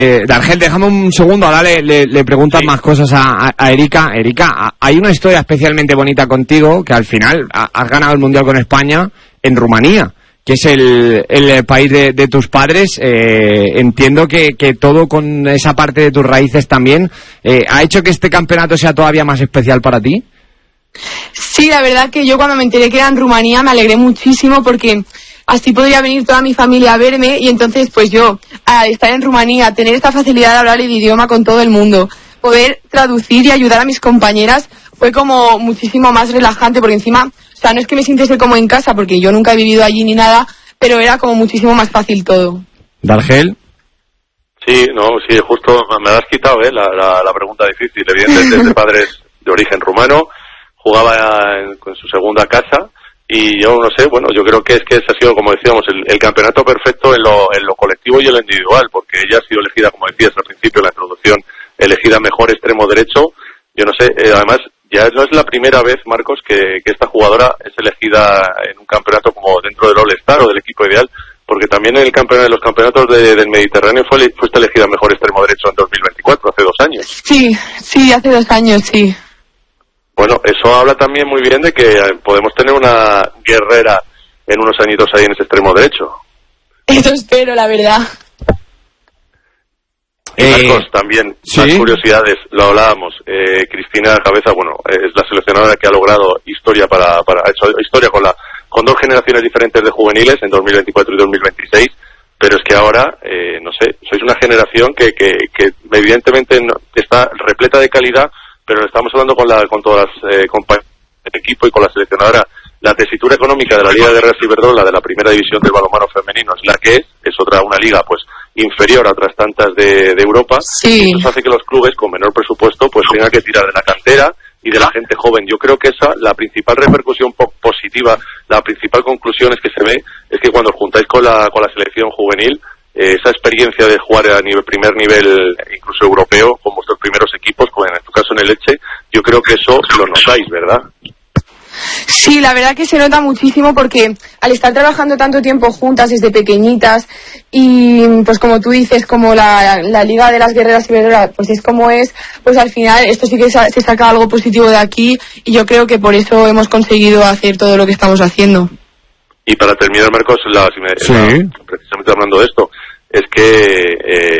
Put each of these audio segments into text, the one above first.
Dargel, déjame un segundo, ahora le preguntas más cosas a Erika. Erika, hay una historia especialmente bonita contigo, que al final has ganado el Mundial con España en Rumanía, que es el país de tus padres. Entiendo que todo con esa parte de tus raíces también ha hecho que este campeonato sea todavía más especial para ti. Sí, la verdad que yo cuando me enteré que era en Rumanía me alegré muchísimo, porque así podría venir toda mi familia a verme, y entonces pues yo, al estar en Rumanía, tener esta facilidad de hablar el idioma con todo el mundo, poder traducir y ayudar a mis compañeras, fue como muchísimo más relajante, porque encima, o sea, no es que me sintiese como en casa, porque yo nunca he vivido allí ni nada, pero era como muchísimo más fácil todo. ¿Dargel? Sí, justo me has quitado la pregunta difícil. Evidentemente, de padres de origen rumano, jugaba en su segunda casa. Y yo no sé, yo creo que ese ha sido, como decíamos, el campeonato perfecto en lo colectivo y en lo individual, porque ella ha sido elegida, como decías al principio en la introducción, elegida mejor extremo derecho. Yo no sé, además, ya no es la primera vez, Marcos, que esta jugadora es elegida en un campeonato como dentro del All-Star o del equipo ideal, porque también en los campeonatos del Mediterráneo fuiste elegida mejor extremo derecho en 2024, hace 2 años. Sí, hace 2 años, sí. Bueno, eso habla también muy bien de que podemos tener una guerrera en unos añitos ahí en ese extremo derecho. Eso espero, la verdad. Y Marcos, también, más curiosidades, lo hablábamos. Cristina Cabeza, es la seleccionadora que ha logrado historia ha hecho historia con 2 generaciones diferentes de juveniles en 2024 y 2026, pero es que ahora, sois una generación que evidentemente está repleta de calidad, pero estamos hablando con todas las compañeras del equipo y con la seleccionadora. La tesitura económica de la Liga de Guerras Iberdrola, de la primera división del balonmano femenino, es la que es una liga pues inferior a otras tantas de Europa. Sí. Y eso hace que los clubes con menor presupuesto pues tengan que tirar de la cantera y de la gente joven. Yo creo que la principal repercusión positiva, la principal conclusión es que se ve, es que cuando os juntáis con la selección juvenil, esa experiencia de jugar a primer nivel, incluso europeo, con vuestros primeros equipos, como en tu caso en el Elche, yo creo que eso lo notáis, ¿verdad? Sí, la verdad que se nota muchísimo, porque al estar trabajando tanto tiempo juntas desde pequeñitas, y pues como tú dices, como la Liga de las Guerreras Iberdrola pues es como es, pues al final esto sí que se saca algo positivo de aquí, y yo creo que por eso hemos conseguido hacer todo lo que estamos haciendo. Y para terminar, Marcos, precisamente hablando de esto, es que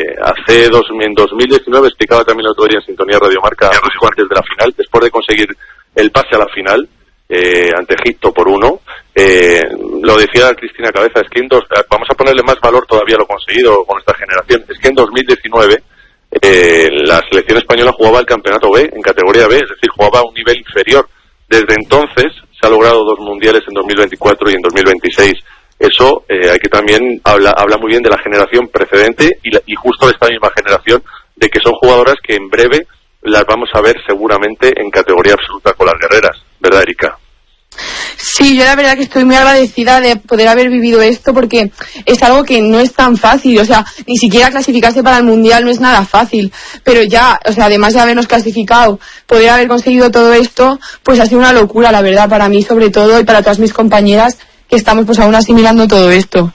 en 2019, explicaba también el otro día en Sintonía Radio Marca, justo antes de la final, después de conseguir el pase a la final ante Egipto por 1, lo decía Cristina Cabeza, es que vamos a ponerle más valor todavía a lo conseguido con esta generación. Es que en 2019 la selección española jugaba el campeonato B, en categoría B, es decir, jugaba a un nivel inferior. Desde entonces se ha logrado 2 mundiales en 2024 y en 2026. Eso hay que también habla muy bien de la generación precedente y justo de esta misma generación, de que son jugadoras que en breve las vamos a ver seguramente en categoría absoluta con las guerreras, ¿verdad, Erika? Sí, yo la verdad que estoy muy agradecida de poder haber vivido esto, porque es algo que no es tan fácil, o sea, ni siquiera clasificarse para el Mundial no es nada fácil, pero ya, o sea, además de habernos clasificado, poder haber conseguido todo esto, pues ha sido una locura, la verdad, para mí sobre todo, y para todas mis compañeras, que estamos pues aún asimilando todo esto.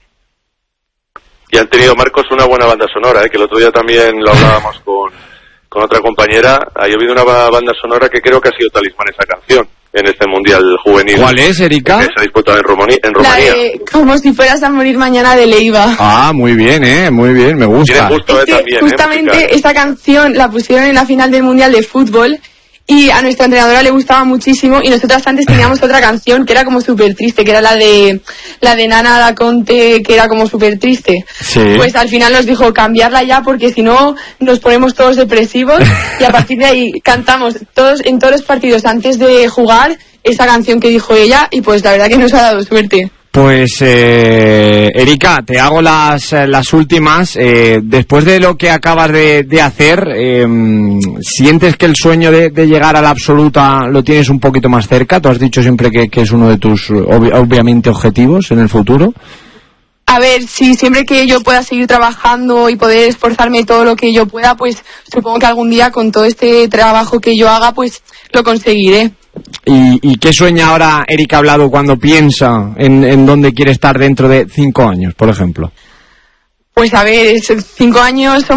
Y han tenido, Marcos, una buena banda sonora, que el otro día también lo hablábamos con otra compañera. Ha habido una banda sonora que creo que ha sido talismán esa canción en este Mundial Juvenil. ¿Cuál es, Erika? Que se ha disputado en Rumanía. La de Como si fueras a morir mañana, de Leiva. Ah, muy bien, muy bien, me gusta. Tiene gusto, es que también, justamente esta canción la pusieron en la final del Mundial de Fútbol, y a nuestra entrenadora le gustaba muchísimo, y nosotras antes teníamos otra canción que era como súper triste, que era la de Nana Da Conte, que era como súper triste. Sí. Pues al final nos dijo cambiarla ya, porque si no nos ponemos todos depresivos, y a partir de ahí cantamos todos en todos los partidos antes de jugar esa canción que dijo ella, y pues la verdad que nos ha dado suerte. Pues Erika, te hago las últimas. Después de lo que acabas de hacer, ¿sientes que el sueño de llegar a la absoluta lo tienes un poquito más cerca? Tú has dicho siempre que es uno de tus, obviamente, objetivos en el futuro. A ver, sí, siempre que yo pueda seguir trabajando y poder esforzarme todo lo que yo pueda, pues supongo que algún día con todo este trabajo que yo haga, pues lo conseguiré. ¿Y qué sueña ahora Erika Hablado cuando piensa en dónde quiere estar dentro de 5 años, por ejemplo? Pues a ver, 5 años son